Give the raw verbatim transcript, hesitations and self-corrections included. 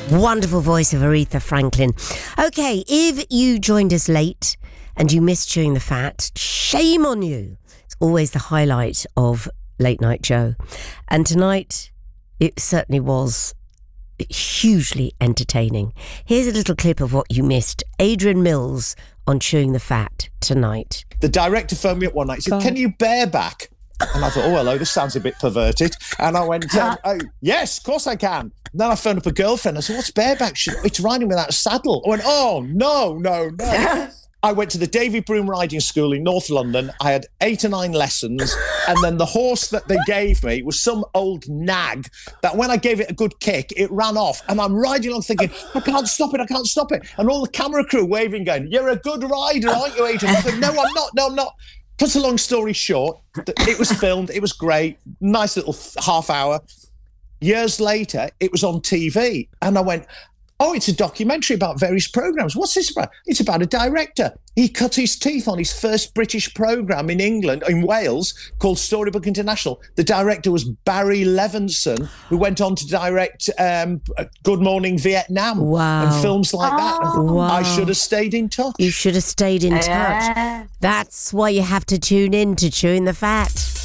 Wonderful voice of Aretha Franklin. Okay, if you joined us late and you missed Chewing the Fat, shame on you. It's always the highlight of Late Night Joe. And tonight, it certainly was hugely entertaining. Here's a little clip of what you missed. Adrian Mills on Chewing the Fat tonight. The director phoned me up one night and said, God. "Can you bareback?" And I thought, oh, hello, this sounds a bit perverted. And I went, um, oh, yes, of course I can. And then I phoned up a girlfriend. I said, what's bareback? She said, it's riding without a saddle. I went, oh, no, no, no. I went to the Davy Broom Riding School in North London. I had eight or nine lessons. And then the horse that they gave me was some old nag that when I gave it a good kick, it ran off. And I'm riding along thinking, I can't stop it, I can't stop it. And all the camera crew waving, going, you're a good rider, aren't you, Adrian? I said, no, I'm not, no, I'm not. Cut a long story short, it was filmed, it was great, nice little half hour. Years later, it was on T V. And I went, oh, it's a documentary about various programmes. What's this about? It's about a director. He cut his teeth on his first British programme in England, in Wales, called Storybook International. The director was Barry Levinson, who went on to direct um, Good Morning Vietnam wow. and films like oh. that. And wow. I should have stayed in touch. You should have stayed in touch. Uh, That's why you have to tune in to Chewing the Fat.